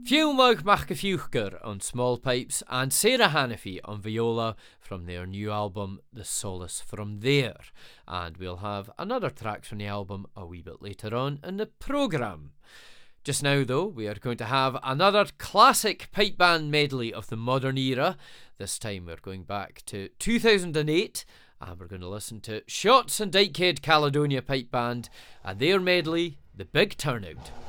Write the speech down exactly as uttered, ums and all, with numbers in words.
Fiúmach Mac Fiúchgar on small pipes and Sarah Hannafy on viola from their new album The Solace From There. And we'll have another track from the album a wee bit later on in the programme. Just now though, we are going to have another classic pipe band medley of the modern era. This time we're going back to two thousand eight and we're going to listen to Shotts and Dykehead Caledonia Pipe Band and their medley, The Big Turnout.